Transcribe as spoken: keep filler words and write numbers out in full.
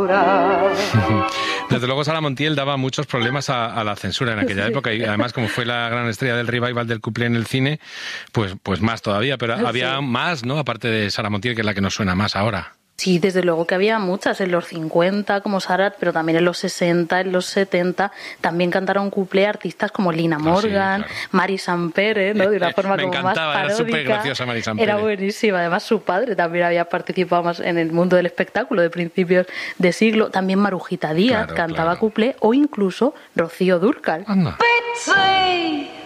Desde luego Sara Montiel daba muchos problemas a, a la censura en aquella sí. época y además como fue la gran estrella del revival del cuplé en el cine, pues, pues más todavía, pero sí. había más, ¿no? Aparte de Sara Montiel, que es la que nos suena más ahora. Sí, desde luego que había muchas, en los cincuenta como Sara, pero también en los sesenta, en los setenta, también cantaron cuplé artistas como Lina Morgan, ah, sí, claro. Mari Sampere, ¿no? De una forma Me como encantaba, más paródica. Era súper graciosa Mari Sampere. Era buenísima, además su padre también había participado más en el mundo del espectáculo de principios de siglo. También Marujita Díaz claro, cantaba claro. cuplé, o incluso Rocío Dúrcal. Anda.